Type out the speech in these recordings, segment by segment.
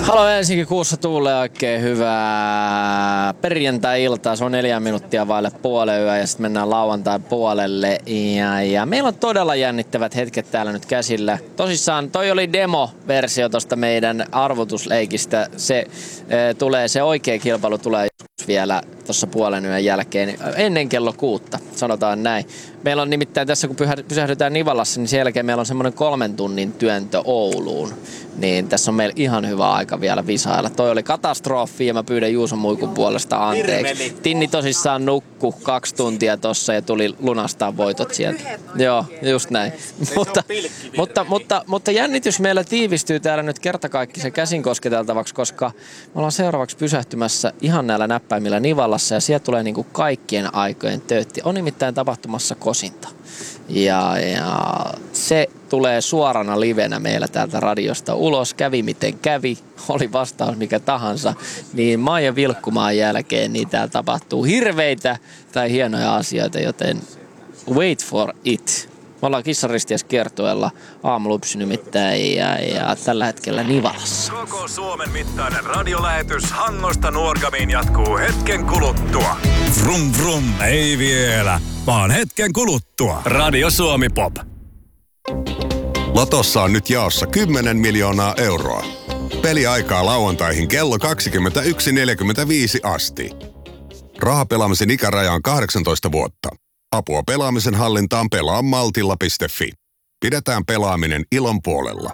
Halo Helsinki, kuussa tuulee oikein hyvää perjantai-iltaa. Se on 4 minuuttia vaille puoleyö ja sitten mennään lauantain puolelle. Ja meillä on todella jännittävät hetket täällä nyt käsillä. Tosissaan toi oli demo-versio tosta meidän arvotusleikistä. Se oikea kilpailu tulee vielä tuossa puolen yön jälkeen ennen kello 6, sanotaan näin. Meillä on nimittäin tässä, kun pysähdytään Nivalassa, niin sen jälkeen meillä on semmoinen 3 tunnin työntö Ouluun. Niin tässä on meillä ihan hyvä aika vielä visailla. Toi oli katastrofi ja mä pyydän Juuson Muikun puolesta anteeksi. Tinni tosissaan nukku 2 tuntia tossa ja tuli lunastaa voitot sieltä. Joo, just näin. Mutta jännitys meillä tiivistyy täällä nyt kertakaikkisen käsin kosketeltavaksi, koska me ollaan seuraavaksi pysähtymässä ihan näillä näppäimillä Nivalassa ja sieltä tulee niinku kaikkien aikojen töötti. On nimittäin tapahtumassa kosinta. Ja se tulee suorana livenä meillä täältä radiosta ulos. Kävi miten kävi, oli vastaus mikä tahansa. Niin Maija Vilkkumaan jälkeen niin täällä tapahtuu hirveitä tai hienoja asioita, joten wait for it. Me ollaan Kissanristiäs kiertueella Aamulupsi nimittäin ja tällä hetkellä Nivalassa. Koko Suomen mittainen radiolähetys Hangosta Nuorgamiin jatkuu hetken kuluttua. Vrum vrum, ei vielä, vaan hetken kuluttua. Radio Suomi Pop. Lotossa on nyt jaossa 10 miljoonaa euroa. Peliaikaa lauantaihin kello 21.45 asti. Rahapelaamisen ikäraja on 18 vuotta. Apua pelaamisen hallintaan pelaamaltilla.fi. Pidetään pelaaminen ilon puolella.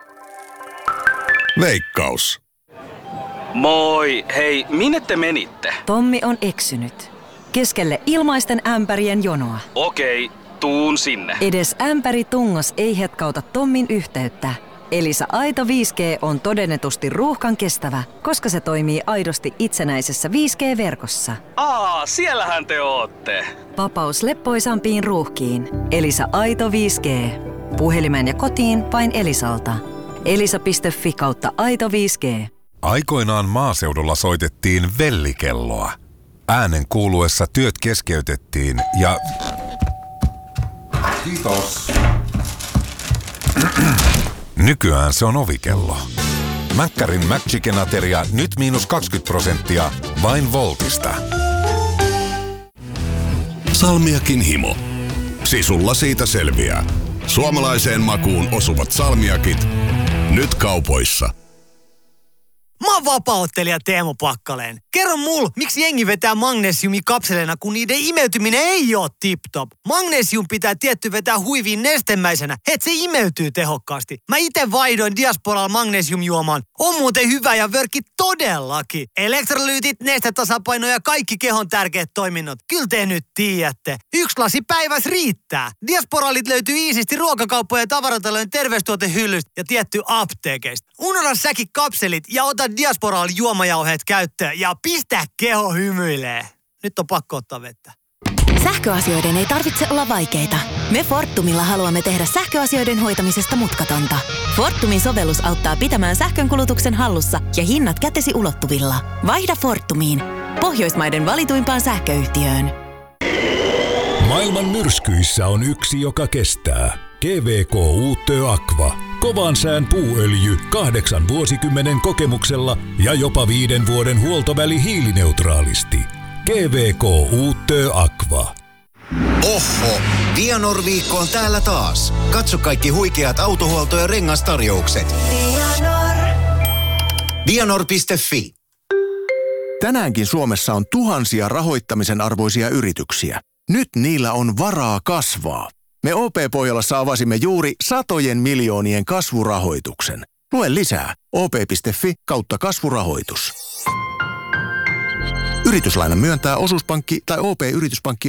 Veikkaus. Moi, hei, minne te menitte? Tommi on eksynyt. Keskelle ilmaisten ämpärien jonoa. Okei, tuun sinne. Edes ämpäritungos ei hetkauta Tommin yhteyttä. Elisa Aito 5G on todennetusti ruuhkan kestävä, koska se toimii aidosti itsenäisessä 5G-verkossa. Siellähän te ootte. Vapaus leppoisampiin ruuhkiin. Elisa Aito 5G. Puhelimeen ja kotiin vain Elisalta. elisa.fi/Aito 5G. Aikoinaan maaseudulla soitettiin vellikelloa. Äänen kuuluessa työt keskeytettiin ja... Kiitos. Nykyään se on ovikello. Mäkkärin McChicken-ateria nyt -20% vain Voltista. Salmiakin himo. Sisulla siitä selviää. Suomalaiseen makuun osuvat salmiakit. Nyt kaupoissa. Mä oon vapaa-ottelija Teemu Pakkaleen. Kerro mul, miksi jengi vetää magnesiumikapseleina, kun niiden imeytyminen ei oo tip-top. Magnesium pitää tietty vetää huiviin nestemäisenä, et se imeytyy tehokkaasti. Mä ite vaihdoin Diasporalla magnesiumjuomaan. On muuten hyvä ja vörkki todellakin. Elektrolyytit, nestetasapaino ja kaikki kehon tärkeät toiminnot. Kyllä te nyt tiedätte. 1 lasi päivässä riittää. Diasporalit löytyy iisisti ruokakauppojen ja tavaratalojen terveystuotehyllystä ja tietty apteekeista. Unohda säkin kapselit ja ota Diasporal juomajauheet käyttöön ja pistä keho hymyilee. Nyt on pakko ottaa vettä. Sähköasioiden ei tarvitse olla vaikeita. Me Fortumilla haluamme tehdä sähköasioiden hoitamisesta mutkatonta. Fortumin sovellus auttaa pitämään sähkönkulutuksen hallussa ja hinnat kätesi ulottuvilla. Vaihda Fortumiin. Pohjoismaiden valituimpaan sähköyhtiöön. Maailman myrskyissä on yksi, joka kestää. GVK Uutö Aqua. Kovan sään puuöljy 8 vuosikymmenen kokemuksella ja jopa 5 vuoden huoltoväli hiilineutraalisti. GVK Uutö Aqua. Oho, Vianor-viikko on täällä taas. Katso kaikki huikeat autohuolto- ja rengastarjoukset. Vianor.fi. Tänäänkin Suomessa on tuhansia rahoittamisen arvoisia yrityksiä. Nyt niillä on varaa kasvaa. Me OP-Pohjolassa avasimme juuri satojen miljoonien kasvurahoituksen. Lue lisää op.fi/kasvurahoitus. Yrityslaina myöntää osuuspankki tai OP-yrityspankki